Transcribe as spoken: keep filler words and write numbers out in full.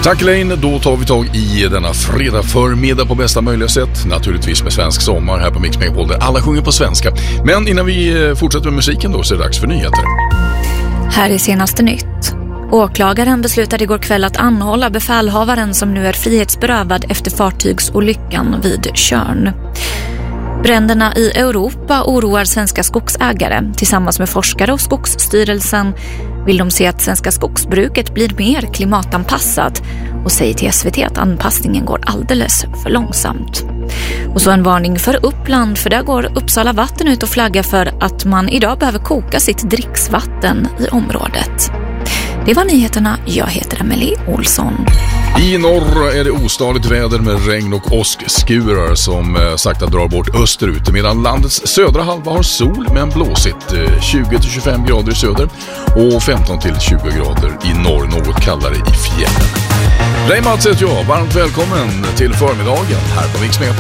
Tack Elaine, då tar vi tag i denna fredag förmiddag på bästa möjliga sätt. Naturligtvis med svensk sommar här på Mix Megapol där alla sjunger på svenska. Men innan vi fortsätter med musiken då så är det dags för nyheter. Här är senaste nytt. Åklagaren beslutade igår kväll att anhålla befälhavaren som nu är frihetsberövad efter fartygsolyckan vid Tjörn. Bränderna i Europa oroar svenska skogsägare. Tillsammans med forskare och Skogsstyrelsen vill de se att svenska skogsbruket blir mer klimatanpassat och säger till S V T att anpassningen går alldeles för långsamt. Och så en varning för Uppland, för där går Uppsala vatten ut och flaggar för att man idag behöver koka sitt dricksvatten i området. Det var nyheterna. Jag heter Emelie Olsson. I norr är det ostadigt väder med regn och åskskurar som eh, sakta drar bort österut. Medan landets södra halva har sol men blåsigt. Eh, tjugo till tjugofem grader i söder och femton till tjugo grader i norr. Något kallare i fjällen. Ray Mats heter jag. Varmt välkommen till förmiddagen här på Mix Megapol.